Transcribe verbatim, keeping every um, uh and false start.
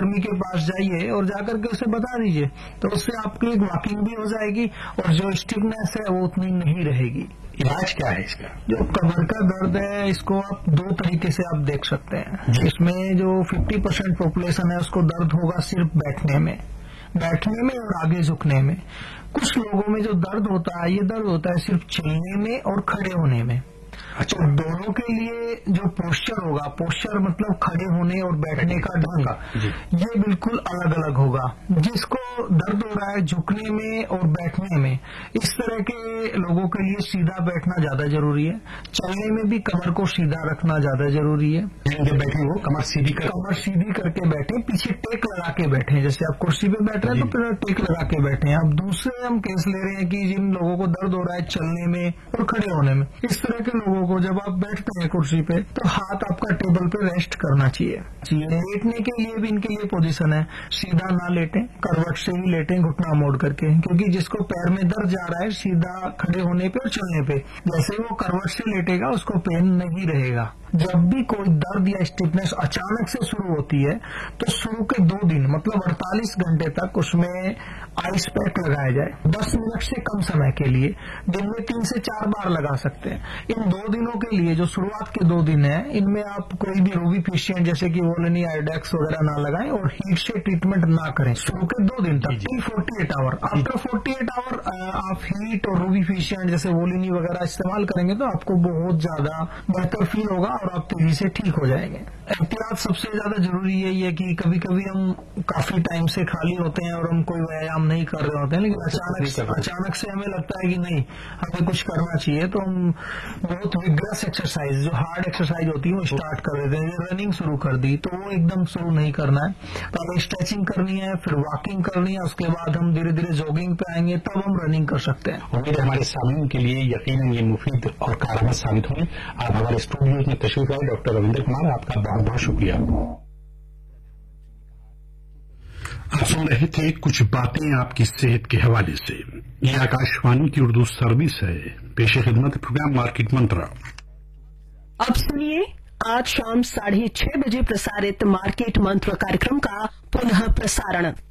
कर्मी के पास जाइए और जाकर के उसे बता दीजिए, तो उससे आपकी एक वॉकिंग भी हो जाएगी और जो स्टिफनेस है वो उतनी नहीं रहेगी। इलाज क्या है इसका? जो कमर का दर्द है इसको आप दो तरीके से आप देख सकते हैं। इसमें जो पचास परसेंट पॉपुलेशन है उसको दर्द होगा सिर्फ बैठने में बैठने में और आगे झुकने में। कुछ लोगों में जो दर्द होता है ये दर्द होता है सिर्फ चलने में और खड़े होने में। अच्छा, तो दोनों के लिए जो पोस्चर होगा, पोस्चर मतलब खड़े होने और बैठने का ढंग, ये बिल्कुल अलग अलग होगा। जिसको दर्द हो रहा है झुकने में और बैठने में, इस तरह के लोगों के लिए सीधा बैठना ज्यादा जरूरी है। चलने में भी कमर को सीधा रखना ज्यादा जरूरी है। जब बैठे वो कमर सीधी कर कमर सीधी करके बैठे, पीछे टेक लगा के बैठे। जैसे आप कुर्सी पे बैठ रहे हैं तो फिर टेक लगा के बैठे। अब दूसरे हम केस ले रहे हैं कि जिन लोगों को दर्द हो रहा है चलने में और खड़े होने में, इस तरह के लोगों को जब आप बैठते हैं कुर्सी पे तो हाथ आपका टेबल पे रेस्ट करना चाहिए। लेटने के लिए भी इनके लिए पोजीशन है, सीधा ना लेटें, करवट से ही लेटें घुटना मोड़ करके, क्योंकि जिसको पैर में दर्द जा रहा है सीधा खड़े होने पे और चलने पे, जैसे वो करवट से लेटेगा उसको पेन नहीं रहेगा। जब भी कोई दर्द या स्टिफनेस अचानक से शुरू होती है तो शुरू के दो दिन मतलब अड़तालीस घंटे तक उसमें आइस पैक लगाया जाए। दस मिनट से कम समय के लिए दिन में तीन से चार बार लगा सकते हैं। इन दो दिनों के लिए जो शुरुआत के दो दिन है इनमें आप कोई भी रोविफिशिएंट जैसे कि वोलिनी आयोडेक्स वगैरह ना लगाएं और हीट से ट्रीटमेंट ना करें शुरू के दो दिन तक, till forty eight our. After forty eight our आप हीट और रोविफिशिएंट जैसे वोलिनी वगैरह इस्तेमाल करेंगे तो आपको बहुत ज्यादा बेहतर फील होगा और आप तेजी से ठीक हो जाएंगे। एहतियात सबसे ज्यादा जरूरी यही है कि कभी कभी हम काफी टाइम से खाली होते हैं और हम कोई व्यायाम नहीं कर रहे होते हैं, लेकिन अचानक अचानक से हमें लगता है कि नहीं हमें कुछ करना चाहिए, तो हम बहुत विग्रस एक्सरसाइज जो हार्ड एक्सरसाइज होती है वो स्टार्ट कर देते हैं। रनिंग शुरू कर दी तो वो एकदम शुरू नहीं करना है, तो हमें स्ट्रेचिंग करनी है, फिर वॉकिंग करनी है, उसके बाद हम धीरे धीरे जॉगिंग पे आएंगे, तब हम रनिंग कर सकते हैं। उम्मीद है हमारे सामने के लिए यकीनन ये मुफीद और कारगर साबित होंगे। आप हमारे स्टूडियो में तशरीफ लाए डॉक्टर रविंद्र कुमार, आपका बहुत बहुत शुक्रिया। आप सुन रहे थे कुछ बातें आपकी सेहत के हवाले से। ये आकाशवाणी की उर्दू सर्विस है। पेशे खिदमत प्रोग्राम मार्केट मंत्र। अब सुनिए आज शाम साढ़े छह बजे प्रसारित मार्केट मंत्र कार्यक्रम का पुनः प्रसारण।